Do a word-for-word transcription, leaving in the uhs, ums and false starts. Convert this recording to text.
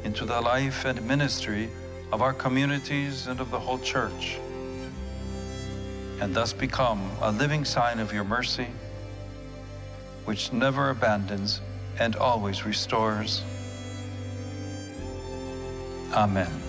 into the life and ministry of our communities and of the whole church, and thus become a living sign of your mercy, which never abandons and always restores. Amen.